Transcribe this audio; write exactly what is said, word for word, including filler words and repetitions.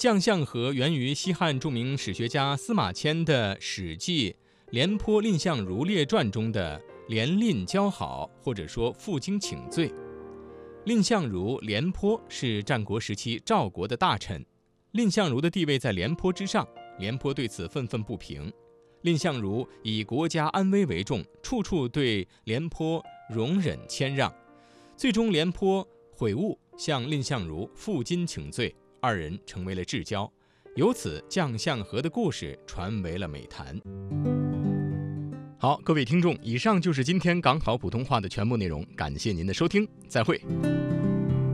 将相和源于西汉著名史学家司马迁的《史记·廉颇蔺相如列传》中的廉蔺交好，或者说负荆请罪。蔺相如、廉颇是战国时期赵国的大臣，蔺相如的地位在廉颇之上，廉颇对此愤愤不平。蔺相如以国家安危为重，处处对廉颇容忍谦让，最终廉颇悔悟，向蔺相如负荆请罪，二人成为了至交，由此将相和的故事传为了美谈。好，各位听众，以上就是今天港考普通话的全部内容，感谢您的收听，再会。